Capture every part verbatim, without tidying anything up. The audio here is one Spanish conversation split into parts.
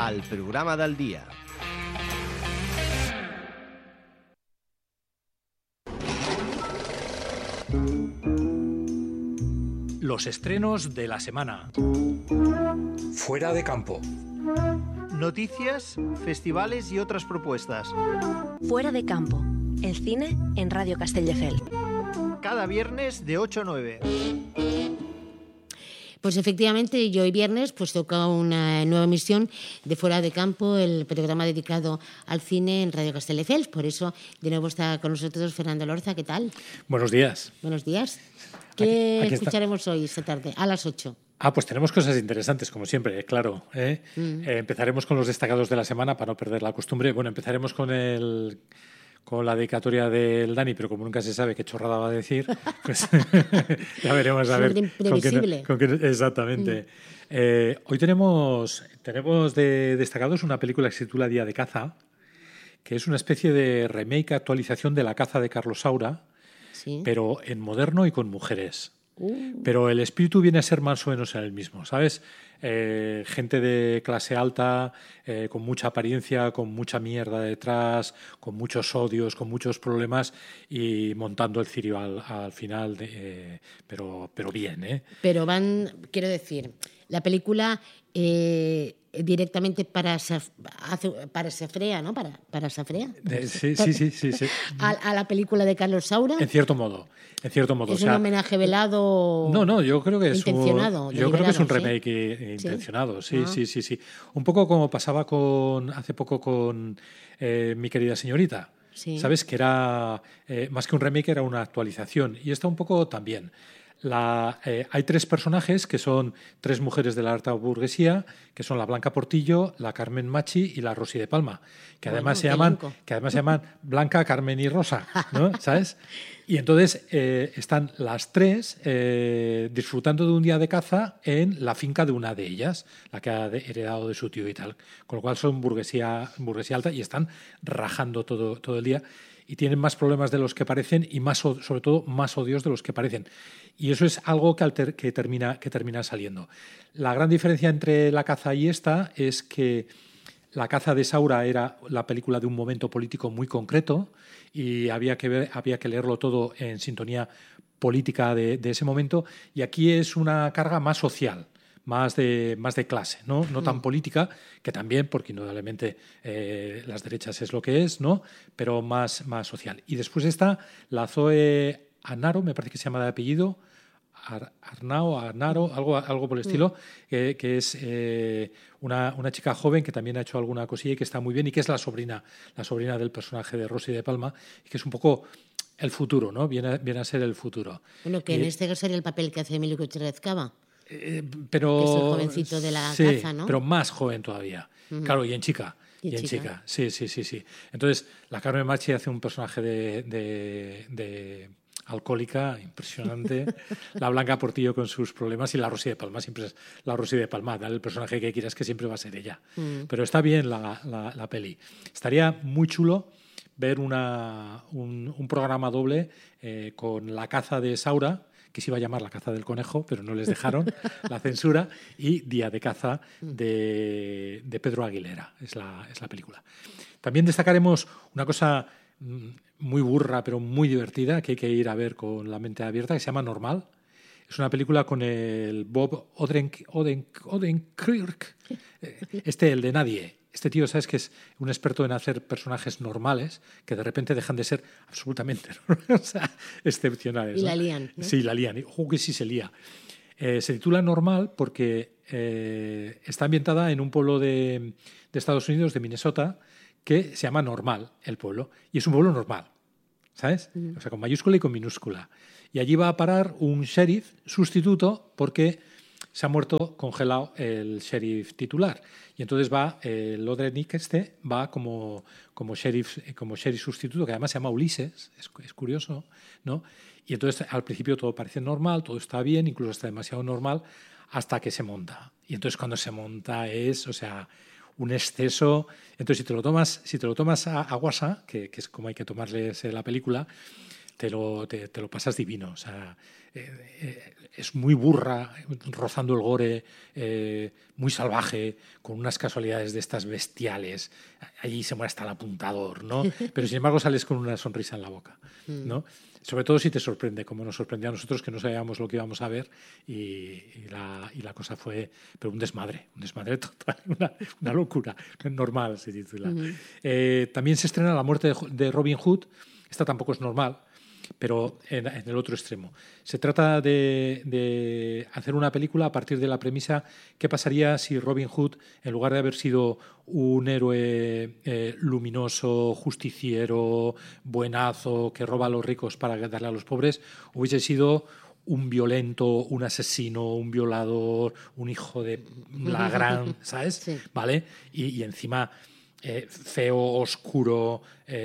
al programa del dia. Los estrenos de la semana. Fuera de campo. Noticias, festivales y otras propuestas. Fuera de campo. El cine en Radio Castelldefels. Cada viernes de ocho a nueve. Pues efectivamente, y hoy viernes pues toca una nueva emisión de Fuera de Campo, el programa dedicado al cine en Radio Castelldefels. Por eso, de nuevo está con nosotros Fernando Lorza. ¿Qué tal? Buenos días. Buenos días. ¿Qué Aquí- aquí escucharemos está. hoy esta tarde? A las ocho. Ah, pues tenemos cosas interesantes, como siempre, eh, claro. ¿eh? Mm. Eh, empezaremos con los destacados de la semana para no perder la costumbre. Bueno, empezaremos con el con la dedicatoria del Dani, pero como nunca se sabe qué chorrada va a decir, pues ya veremos a ver. Siempre con qué- imprevisible. con qué- exactamente. Eh, hoy tenemos, tenemos de destacados una película que se titula Día de Caza, que es una especie de remake, actualización de La caza de Carlos Saura, Sí. pero en moderno y con mujeres. Uh, Pero el espíritu viene a ser más o menos el mismo, ¿sabes? Eh, gente de clase alta, eh, con mucha apariencia, con mucha mierda detrás, con muchos odios, con muchos problemas y montando el cirio al, al final, de, eh, pero, pero bien, ¿eh? pero van, quiero decir, la película eh, directamente para Saf- hace- para Safrea, ¿no? Para, para Safrea. De- sí, sí, sí, sí, sí. A, a la película de Carlos Saura. En cierto modo, en cierto modo. Es o sea, un homenaje velado. No, no, yo creo que es intencionado, un, yo creo que es un deliberado, remake eh, ¿sí? intencionado, sí, Ah. sí, sí, sí. Un poco como pasaba con hace poco con eh, Mi querida señorita. Sí. Sabes que era eh, más que un remake, era una actualización. Y esta un poco también. La, eh, hay tres personajes que son tres mujeres de la alta burguesía, que son la Blanca Portillo, la Carmen Machi y la Rosy de Palma, que Bueno, además se qué llaman, elenco. que además se llaman Blanca, Carmen y Rosa, ¿no? ¿Sabes? Y entonces eh, están las tres eh, disfrutando de un día de caza en la finca de una de ellas, la que ha de- heredado de su tío y tal. Con lo cual son burguesía, burguesía alta y están rajando todo, todo el día y tienen más problemas de los que parecen y más o- sobre todo más odios de los que parecen. Y eso es algo que, alter- que, termina, que termina saliendo. La gran diferencia entre la caza y esta es que La caza de Saura era la película de un momento político muy concreto y había que, ver, había que leerlo todo en sintonía política de, de ese momento, y aquí es una carga más social, más de, más de clase, no, no tan política, que también, porque indudablemente eh, las derechas es lo que es, ¿no? Pero más, más social. Y después está la Zoe Anaro, me parece que se llama de apellido, Ar- Arnao, Arnaro, algo, algo por el estilo, que, que es eh, una, una chica joven que también ha hecho alguna cosilla y que está muy bien, y que es la sobrina, la sobrina del personaje de Rosy de Palma, y que es un poco el futuro, ¿no? Viene, a- viene a ser el futuro. Bueno, que Y- en este caso sería el papel que hace Emilio Gutiérrez Cava. Eh, pero, Que es el jovencito de la sí, caza, ¿no? pero más joven todavía. Claro, y en chica. Y Y, en en chica. chica. Sí, sí, sí, sí. Entonces, la Carmen Machi hace un personaje de, de- de alcohólica impresionante. La Blanca Portillo con sus problemas y la Rosy de Palma siempre es la Rosy de Palma. Dale el personaje que quieras, que siempre va a ser ella. Pero está bien la, la- la peli. Estaría muy chulo ver una, un, un programa doble eh, con La caza de Saura, que se iba a llamar La caza del conejo, pero no les dejaron la censura, y Día de caza de, de Pedro Aguilera, es la, es la película. También destacaremos una cosa mm, muy burra, pero muy divertida, que hay que ir a ver con la mente abierta, que se llama Normal. Es una película con el Bob Odenk, Odenk, Odenkirk, eh, este, el de Nadie. Este tío, ¿sabes? Que es un experto en hacer personajes normales que de repente dejan de ser absolutamente o sea, excepcionales. Y ¿no? la lían, ¿no? Sí, la lían. Y, ojo, que sí se lía. Eh, se titula Normal porque eh, está ambientada en un pueblo de, de Estados Unidos, de Minnesota, que se llama Normal, el pueblo. Y es un pueblo normal, ¿sabes? O sea, con mayúscula y con minúscula. Y allí va a parar un sheriff sustituto porque se ha muerto congelado el sheriff titular. Y entonces va, eh, el Odrenik este, va como, como, sheriff, como sheriff sustituto, que además se llama Ulises, es, es curioso, ¿no? Y entonces al principio todo parece normal, todo está bien, incluso está demasiado normal, hasta que se monta. Y entonces cuando se monta es, o sea, un exceso. Entonces si te lo tomas, si te lo tomas a, a guasa, que, que es como hay que tomarles la película, te lo, te, te lo pasas divino. O sea, eh, eh, es muy burra, rozando el gore, eh, muy salvaje, con unas casualidades de estas bestiales. Allí se muere hasta el apuntador, ¿no? Pero sin embargo sales con una sonrisa en la boca, ¿no? Sobre todo si te sorprende, como nos sorprendió a nosotros, que no sabíamos lo que íbamos a ver, y, y, la, y la cosa fue pero un desmadre, un desmadre total, una, una locura, normal se titula. Uh-huh. Eh, también se estrena La muerte de, de Robin Hood. Esta tampoco es normal, pero en, en el otro extremo. Se trata de, de hacer una película a partir de la premisa: ¿qué pasaría si Robin Hood, en lugar de haber sido un héroe eh, luminoso, justiciero, buenazo, que roba a los ricos para darle a los pobres, hubiese sido un violento, un asesino, un violador, un hijo de la gran, ¿sabes? Sí. ¿Vale? Y, y encima... Eh, feo, oscuro,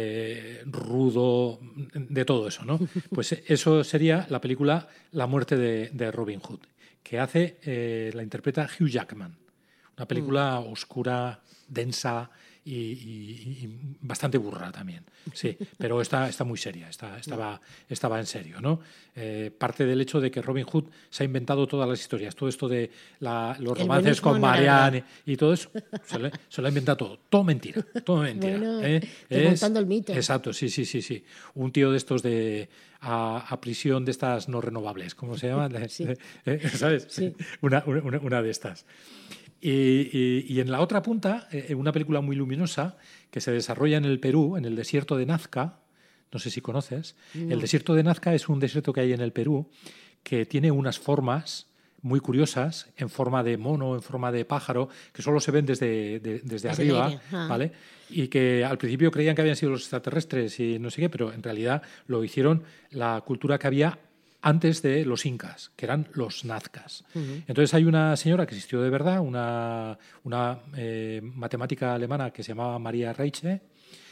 eh, rudo, de todo eso, ¿no? Pues eso sería la película La muerte de, de Robin Hood, que hace, eh, la interpreta Hugh Jackman. Una película mm. oscura, densa y, y, y bastante burra también. Sí, pero está, está muy seria, está, estaba, estaba en serio, ¿no? Eh, parte del hecho de que Robin Hood se ha inventado todas las historias, todo esto de la, los El romances con Marianne y todo eso, se lo, se lo ha inventado todo, todo mentira, todo mentira. Bueno, ¿eh? Desmontando el mito. Exacto, sí, sí, sí, sí. Un tío de estos de a, a prisión de estas no renovables, ¿cómo se llama? Sí. ¿Eh? ¿Sabes? Sí. Una, una, una de estas. Y, y, y en la otra punta, eh, una película muy luminosa que se desarrolla en el Perú, en el desierto de Nazca. No sé si conoces. No. El desierto de Nazca es un desierto que hay en el Perú que tiene unas formas muy curiosas, en forma de mono, en forma de pájaro, que solo se ven desde, de, desde arriba, ah. ¿vale? Y que al principio creían que habían sido los extraterrestres y no sé qué, pero en realidad lo hicieron la cultura que había antes de los incas, que eran los nazcas. Uh-huh. Entonces hay una señora que existió de verdad, una, una eh, matemática alemana que se llamaba María Reiche,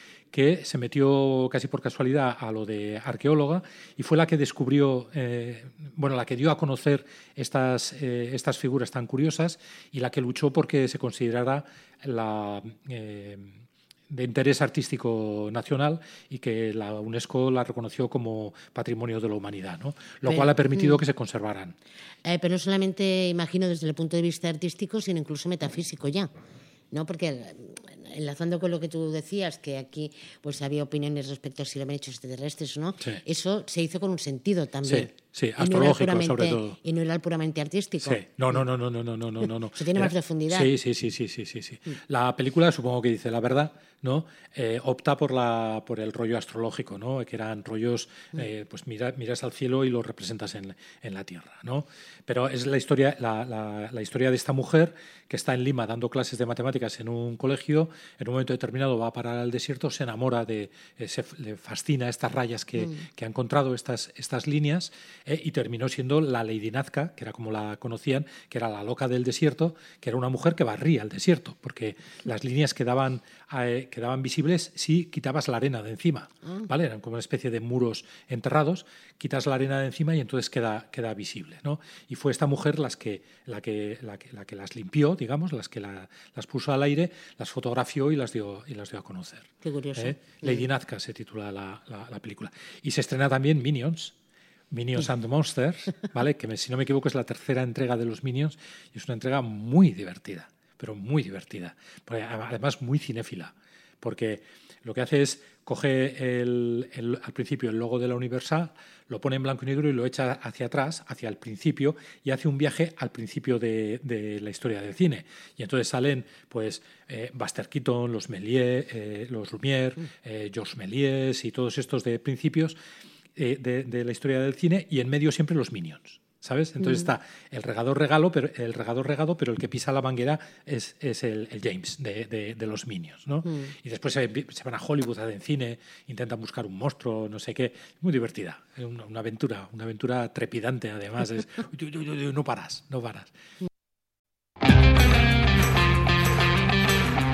que se metió casi por casualidad a lo de arqueóloga y fue la que descubrió, eh, bueno, la que dio a conocer estas, eh, estas figuras tan curiosas y la que luchó porque se considerara la... Eh, de interés artístico nacional y que la UNESCO la reconoció como Patrimonio de la Humanidad, ¿no? Lo pero, cual ha permitido mm, que se conservaran. Eh, pero no solamente, imagino, desde el punto de vista artístico, sino incluso metafísico ya, ¿no? Porque enlazando con lo que tú decías, que aquí pues había opiniones respecto a si eran hechos extraterrestres o no, sí. Eso se hizo con un sentido también. Sí, sí, astrológico no sobre todo. Y no era puramente artístico. Sí, no, no, no, no, no, no, no, no, no. Se tiene era, más profundidad. Sí, sí, sí, sí, sí, sí, sí. Mm. La película supongo que dice la verdad, ¿no? Eh, opta por la por el rollo astrológico, ¿no? Que eran rollos, eh, pues mira, miras al cielo y lo representas en, en la tierra, ¿no? Pero es la historia, la, la, la historia de esta mujer que está en Lima dando clases de matemáticas en un colegio, en un momento determinado va a parar al desierto, se enamora de, eh, se, le fascina estas rayas que, mm. que ha encontrado, estas, estas líneas, eh, y terminó siendo la Lady Nazca, que era como la conocían, que era la loca del desierto, que era una mujer que barría el desierto, porque las líneas quedaban, eh, quedaban visibles si quitabas la arena de encima, ¿vale? Eran como una especie de muros enterrados, quitas la arena de encima y entonces queda, queda visible, ¿no? Y fue esta mujer las que, la, que, la, que, la que las limpió, digamos, las que la, las puso al aire, las fotografió y las dio, y las dio a conocer. Qué curioso. ¿Eh? Lady mm. Nazca se titula la, la, la película. Y se estrena también Minions, Minions and Monsters, ¿vale? Que si no me equivoco es la tercera entrega de los Minions y es una entrega muy divertida, pero muy divertida, porque además muy cinéfila, porque lo que hace es coge el, el, al principio el logo de la Universal, lo pone en blanco y negro y lo echa hacia atrás, hacia el principio, y hace un viaje al principio de, de la historia del cine. Y entonces salen pues eh, Buster Keaton, los Méliès, eh, los Lumière, eh, Georges Méliès y todos estos de principios eh, de, de la historia del cine, y en medio siempre los Minions, ¿sabes? Entonces mm. está el regador regalo, pero el regador regado, pero el que pisa la manguera es, es el, el James de, de, de los Minions, ¿no? Mm. Y después se, se van a Hollywood, hacen cine, intentan buscar un monstruo, no sé qué. Muy divertida, es una, una aventura, una aventura trepidante además. Es, uy, uy, uy, no paras, no paras.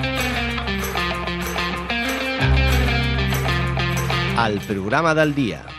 Al programa del dia.